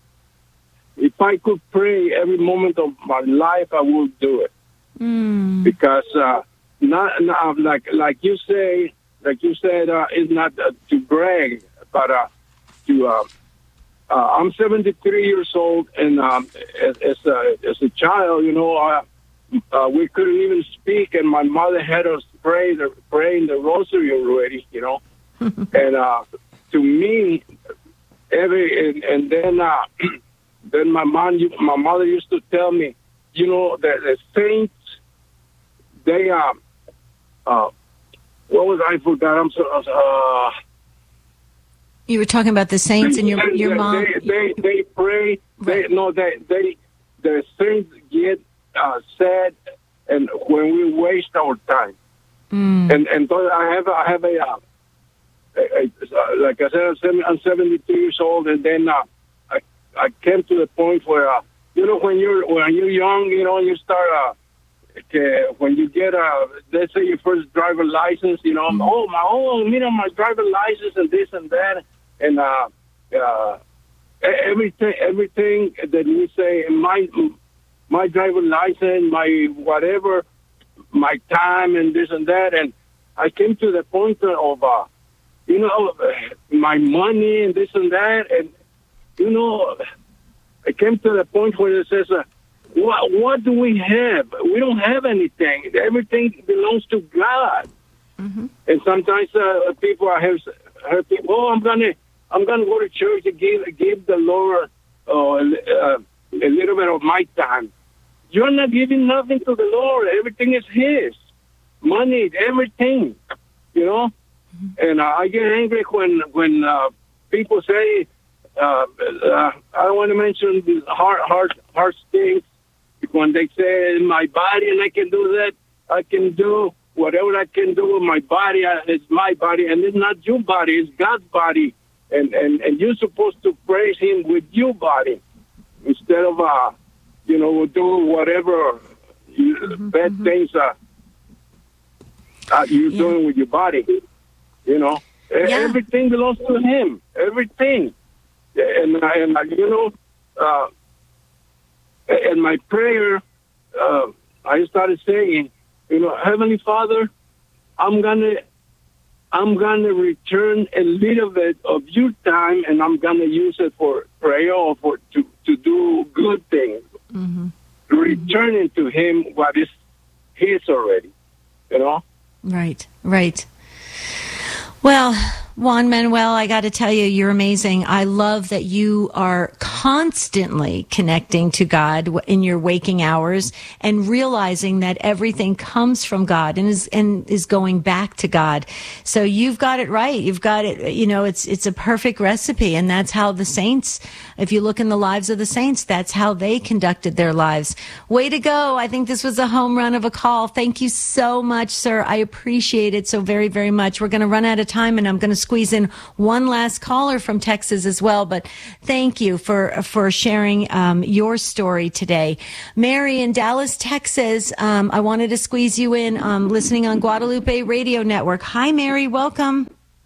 if I could pray every moment of my life, I would do it. Mm. Because uh, not, not like like you say, like you said, uh, it's not uh, to brag, but uh, to. Uh, uh, I'm seventy-three years old, and um, as as a, as a child, you know, uh, uh, we couldn't even speak, and my mother had us pray the praying the rosary already, you know, and uh, to me, every and, and then uh, then my mom, my mother used to tell me, you know, that the saints. They, uh, uh, what was I forgot? I'm so, uh, you were talking about the saints and your they, your mom. They, they, they pray. They, no, they, they, the saints get uh, sad, and when we waste our time. Mm. And and so I have, I have a, uh, a, a, like I said, I'm seventy-two years old, and then uh, I, I came to the point where, uh, you know, when you're when you're young, you know, you start. Uh, Uh, when you get a, let's say your first driver license, you know, mm-hmm. oh my, oh, you know, my driver license and this and that, and uh, uh, everything, everything that we say, my, my driver license, my whatever, my time and this and that, and I came to the point of, uh, you know, my money and this and that, and you know, I came to the point where it says. Uh, What, what do we have? We don't have anything. Everything belongs to God. Mm-hmm. And sometimes uh, people, I have heard people, oh, I'm gonna, I'm gonna go to church and give, give the Lord uh, uh, a little bit of my time. You're not giving nothing to the Lord. Everything is His. Money, everything. You know. Mm-hmm. And uh, I get angry when when uh, people say, uh, uh, I don't want to mention hard, hard, hard things. When they say in my body and I can do that, I can do whatever I can do with my body. It's my body, and it's not your body. It's God's body, and and, and you're supposed to praise Him with your body instead of uh, you know, do whatever you, mm-hmm, bad mm-hmm. things uh, uh, you're yeah. doing with your body. You know, yeah. everything belongs to Him. Everything, and and uh, you know. Uh, And my prayer, uh, I started saying, you know, Heavenly Father, I'm gonna, I'm gonna return a little bit of your time, and I'm gonna use it for prayer or for to, to do good things, mm-hmm. returning to Him what is His already, you know. Right, right. Well, Juan Manuel, I got to tell you, you're amazing. I love that you are constantly connecting to God in your waking hours and realizing that everything comes from God and is and is going back to God. So you've got it right. You've got it, you know, it's it's a perfect recipe, and that's how the saints, if you look in the lives of the saints, that's how they conducted their lives. Way to go. I think this was a home run of a call. Thank you so much, sir. I appreciate it so very, very much. We're going to run out of time, and I'm going to squeeze in one last caller from Texas as well, but thank you for for sharing um, your story today. Mary in Dallas, Texas, um, I wanted to squeeze you in, um, listening on Guadalupe Radio Network. Hi, Mary. Welcome.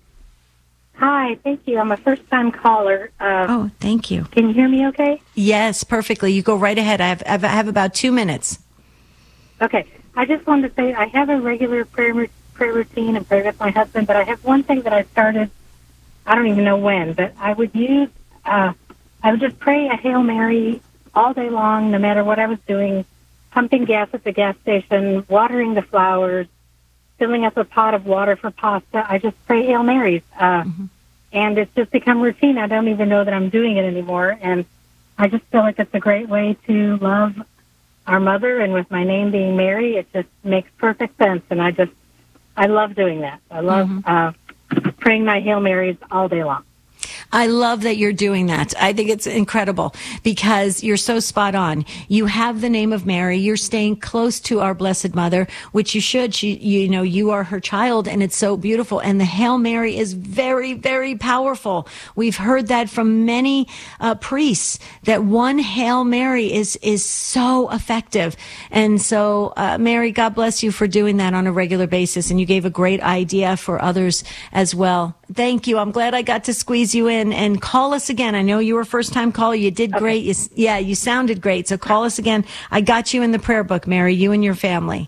Hi, thank you. I'm a first-time caller. Uh, oh, thank you. Can you hear me okay? Yes, perfectly. You go right ahead. I have, I have about two minutes. Okay. I just wanted to say I have a regular prayer, prayer routine and pray with my husband, but I have one thing that I started, I don't even know when, but I would use, uh, I would just pray a Hail Mary all day long, no matter what I was doing, pumping gas at the gas station, watering the flowers, filling up a pot of water for pasta. I just pray Hail Marys. Uh, mm-hmm. And it's just become routine. I don't even know that I'm doing it anymore. And I just feel like it's a great way to love our mother. And with my name being Mary, it just makes perfect sense. And I just, I love doing that. I love mm-hmm. uh, praying my Hail Marys all day long. I love that you're doing that. I think it's incredible because you're so spot on. You have the name of Mary. You're staying close to our Blessed Mother, which you should. She, you know, you are her child, and it's so beautiful. And the Hail Mary is very, very powerful. We've heard that from many uh, priests, that one Hail Mary is is so effective. And so, uh, Mary, God bless you for doing that on a regular basis. And you gave a great idea for others as well. Thank you. I'm glad I got to squeeze you in, and call us again. I know you were a first time caller. You did great. You, yeah, you sounded great. So call us again. I got you in the prayer book, Mary, you and your family.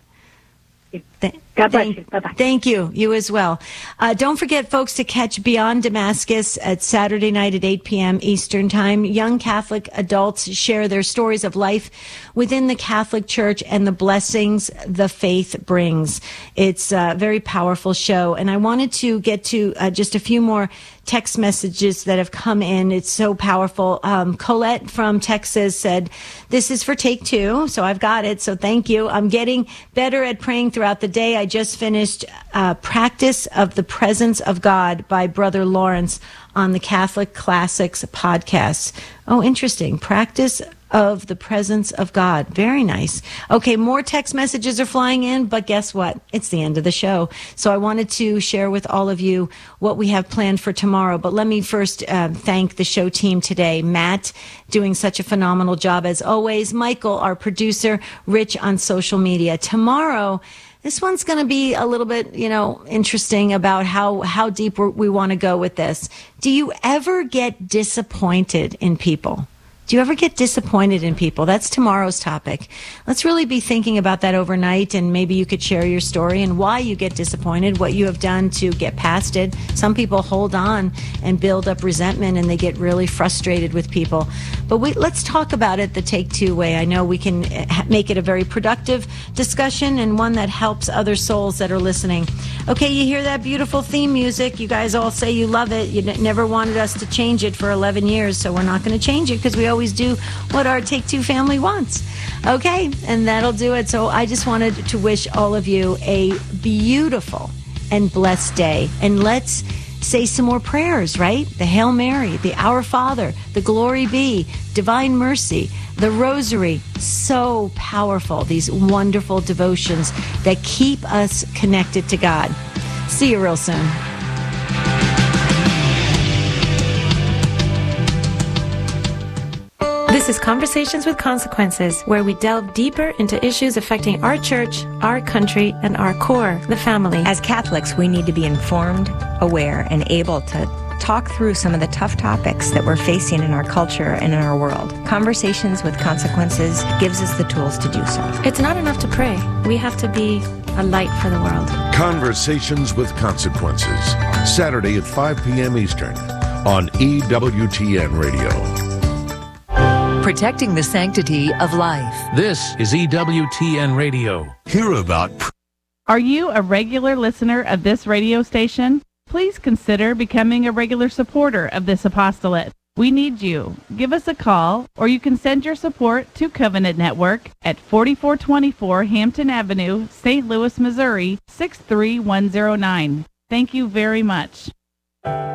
Th- God bless thank, you. Bye-bye. Thank you. You as well. Uh, don't forget, folks, to catch Beyond Damascus at Saturday night at eight p.m. Eastern Time. Young Catholic adults share their stories of life within the Catholic Church and the blessings the faith brings. It's a very powerful show. And I wanted to get to uh, just a few more text messages that have come in. It's so powerful. Um, Colette from Texas said, this is for take two. So I've got it. So thank you. I'm getting better at praying throughout the day. I just finished uh, Practice of the Presence of God by Brother Lawrence on the Catholic Classics podcast. Oh, interesting. Practice of the Presence of God. Very nice. Okay, more text messages are flying in, but guess what? It's the end of the show. So I wanted to share with all of you what we have planned for tomorrow. But let me first uh, thank the show team today. Matt, doing such a phenomenal job as always. Michael, our producer. Rich on social media. Tomorrow, this one's going to be a little bit, you know, interesting about how, how deep we're, we want to go with this. Do you ever get disappointed in people? Do you ever get disappointed in people? That's tomorrow's topic. Let's really be thinking about that overnight, and maybe you could share your story and why you get disappointed, what you have done to get past it. Some people hold on and build up resentment, and they get really frustrated with people. But we, let's talk about it the Take Two way. I know we can make it a very productive discussion and one that helps other souls that are listening. Okay, you hear that beautiful theme music. You guys all say you love it. You n- never wanted us to change it for eleven years, so we're not going to change it because we always do what our Take Two family wants. Okay, and that'll do it. So I just wanted to wish all of you a beautiful and blessed day. And let's say some more prayers, right? The Hail Mary, the Our Father, the Glory Be, Divine Mercy, the Rosary. So powerful, these wonderful devotions that keep us connected to God. See you real soon. This is Conversations with Consequences, where we delve deeper into issues affecting our church, our country, and our core, the family. As Catholics, we need to be informed, aware, and able to talk through some of the tough topics that we're facing in our culture and in our world. Conversations with Consequences gives us the tools to do so. It's not enough to pray. We have to be a light for the world. Conversations with Consequences, Saturday at five p.m. Eastern on E W T N Radio. Protecting the sanctity of life. This is E W T N Radio. Hear about. Are you a regular listener of this radio station? Please consider becoming a regular supporter of this apostolate. We need you. Give us a call, or you can send your support to Covenant Network at forty-four twenty-four Hampton Avenue, Saint Louis, Missouri, six three one zero nine. Thank you very much.